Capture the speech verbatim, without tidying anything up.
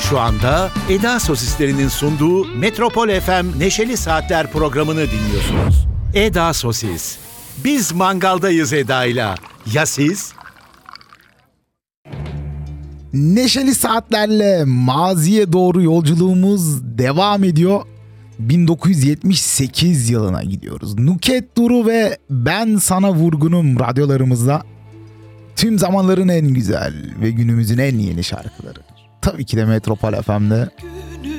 Şu anda Eda Sosislerinin sunduğu Metropol F M Neşeli Saatler programını dinliyorsunuz. Eda Sosis. Biz mangaldayız Eda'yla. Ya siz? Neşeli Saatlerle maziye doğru yolculuğumuz devam ediyor. bin dokuz yüz yetmiş sekiz yılına gidiyoruz. Nükhet Duru ve Ben Sana Vurgunum radyolarımızda tüm zamanların en güzel ve günümüzün en yeni şarkıları. Tabii ki de Metropol F M'de